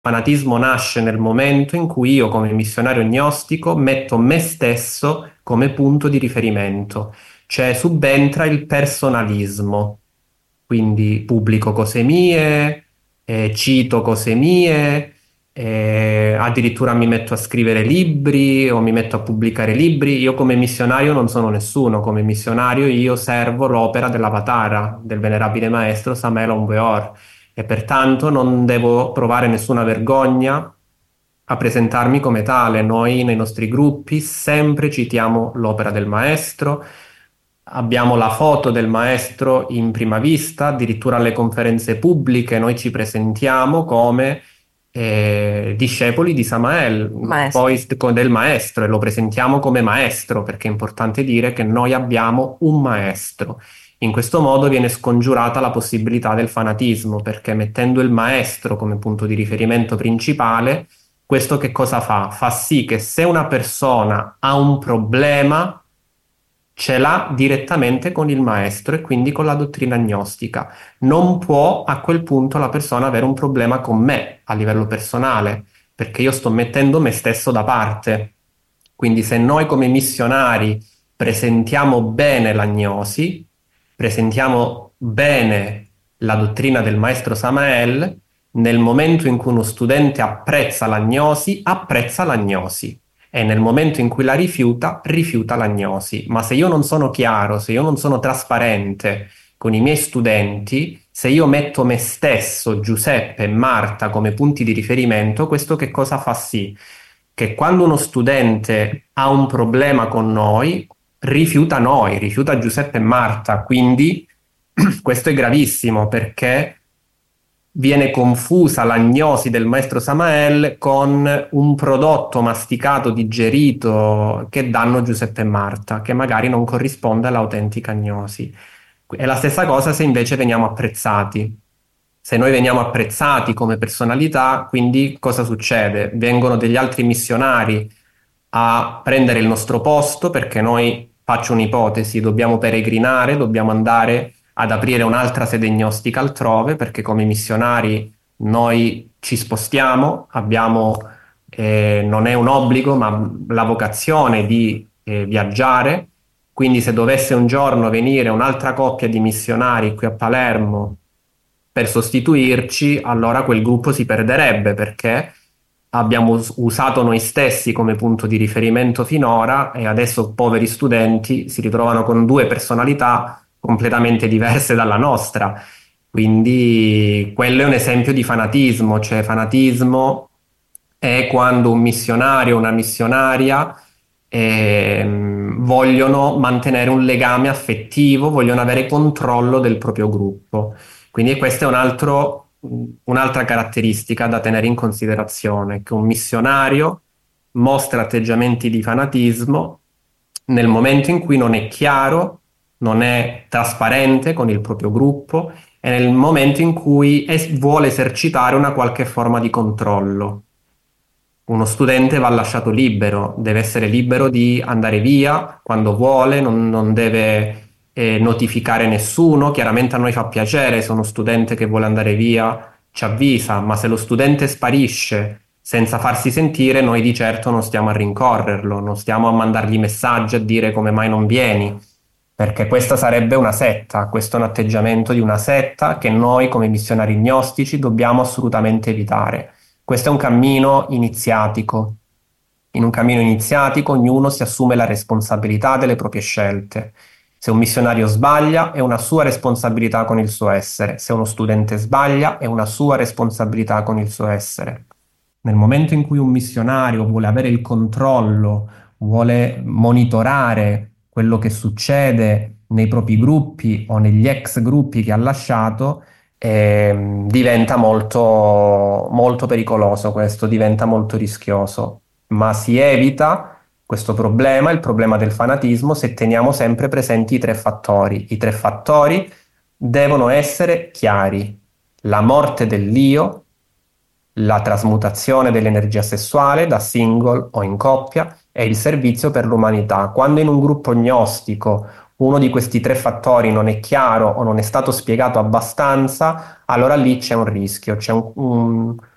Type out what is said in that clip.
fanatismo nasce nel momento in cui io, come missionario gnostico, metto me stesso come punto di riferimento, cioè subentra il personalismo. Quindi pubblico cose mie, cito cose mie, addirittura mi metto a scrivere libri o mi metto a pubblicare libri. Io come missionario non sono nessuno, come missionario io servo l'opera dell'Avatara, del venerabile maestro Samuel Onweor, e pertanto non devo provare nessuna vergogna a presentarmi come tale. Noi nei nostri gruppi sempre citiamo l'opera del maestro, abbiamo la foto del maestro in prima vista, addirittura alle conferenze pubbliche noi ci presentiamo come discepoli di Samael, Maestro. poi del maestro, e lo presentiamo come maestro perché è importante dire che noi abbiamo un maestro. In questo modo viene scongiurata la possibilità del fanatismo, perché mettendo il maestro come punto di riferimento principale, questo che cosa fa? Fa sì che se una persona ha un problema, ce l'ha direttamente con il maestro e quindi con la dottrina gnostica. Non può a quel punto la persona avere un problema con me a livello personale, perché io sto mettendo me stesso da parte. Quindi se noi come missionari presentiamo bene la gnosi, presentiamo bene la dottrina del maestro Samael, nel momento in cui uno studente apprezza la gnosi, e nel momento in cui la rifiuta, rifiuta la gnosi. Ma se io non sono chiaro, se io non sono trasparente con i miei studenti, se io metto me stesso, Giuseppe e Marta come punti di riferimento, questo che cosa fa sì? Che quando uno studente ha un problema con noi, rifiuta Giuseppe e Marta, quindi questo è gravissimo perché viene confusa l'agnosi del maestro Samael con un prodotto masticato, digerito che danno Giuseppe e Marta, che magari non corrisponde all'autentica agnosi. È la stessa cosa se invece veniamo apprezzati. Se noi veniamo apprezzati come personalità, quindi cosa succede? Vengono degli altri missionari a prendere il nostro posto perché noi, faccio un'ipotesi, dobbiamo peregrinare, dobbiamo andare ad aprire un'altra sede gnostica altrove perché come missionari noi ci spostiamo, abbiamo, non è un obbligo, ma la vocazione di viaggiare. Quindi se dovesse un giorno venire un'altra coppia di missionari qui a Palermo per sostituirci, allora quel gruppo si perderebbe perché abbiamo usato noi stessi come punto di riferimento finora e adesso poveri studenti si ritrovano con due personalità completamente diverse dalla nostra. Quindi quello è un esempio di fanatismo, cioè fanatismo è quando un missionario o una missionaria vogliono mantenere un legame affettivo, vogliono avere controllo del proprio gruppo. Quindi questa è un'altra caratteristica da tenere in considerazione, che un missionario mostra atteggiamenti di fanatismo nel momento in cui non è chiaro, non è trasparente con il proprio gruppo e nel momento in cui vuole esercitare una qualche forma di controllo. Uno studente va lasciato libero, deve essere libero di andare via quando vuole, non deve notificare nessuno. Chiaramente a noi fa piacere se uno studente che vuole andare via ci avvisa, ma se lo studente sparisce senza farsi sentire, noi di certo non stiamo a rincorrerlo, non stiamo a mandargli messaggi a dire come mai non vieni, perché questa sarebbe una setta, questo è un atteggiamento di una setta che noi come missionari gnostici dobbiamo assolutamente evitare. Questo è un cammino iniziatico. In un cammino iniziatico ognuno si assume la responsabilità delle proprie scelte. Se un missionario sbaglia è una sua responsabilità con il suo essere, se uno studente sbaglia è una sua responsabilità con il suo essere. Nel momento in cui un missionario vuole avere il controllo, vuole monitorare quello che succede nei propri gruppi o negli ex gruppi che ha lasciato, diventa molto, molto pericoloso questo, diventa molto rischioso, ma si evita questo problema, il problema del fanatismo, se teniamo sempre presenti i tre fattori. I tre fattori devono essere chiari: la morte dell'io, la trasmutazione dell'energia sessuale da single o in coppia e il servizio per l'umanità. Quando in un gruppo gnostico uno di questi tre fattori non è chiaro o non è stato spiegato abbastanza, allora lì c'è un rischio, c'è